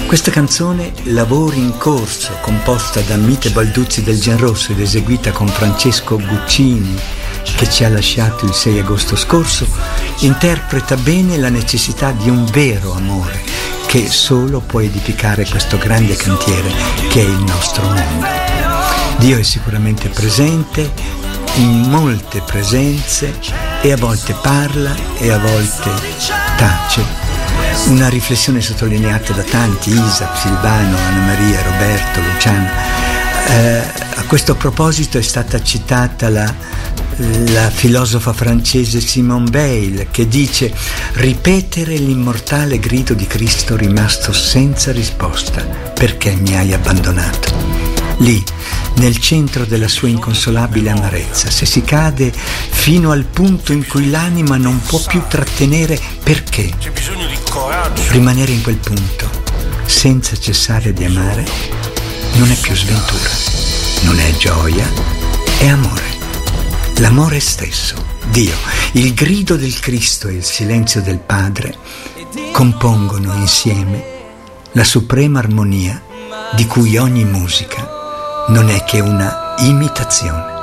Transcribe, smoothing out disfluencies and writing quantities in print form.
Questa canzone, Lavori in corso, composta da Mite Balduzzi del Gianrosso ed eseguita con Francesco Guccini, che ci ha lasciato il 6 agosto scorso, interpreta bene la necessità di un vero amore che solo può edificare questo grande cantiere che è il nostro mondo. Dio è sicuramente presente in molte presenze e a volte parla e a volte tace. Una riflessione sottolineata da tanti, Isaac, Silvano, Anna Maria, Roberto, Luciano. A questo proposito è stata citata la filosofa francese Simone Weil, che dice: ripetere l'immortale grido di Cristo rimasto senza risposta: perché mi hai abbandonato? Lì, nel centro della sua inconsolabile amarezza, se si cade fino al punto in cui l'anima non può più trattenere, perché? C'è bisogno di coraggio. Rimanere in quel punto, senza cessare di amare, non è più sventura, non è gioia, è amore. L'amore stesso, Dio, il grido del Cristo e il silenzio del Padre compongono insieme la suprema armonia di cui ogni musica non è che una imitazione.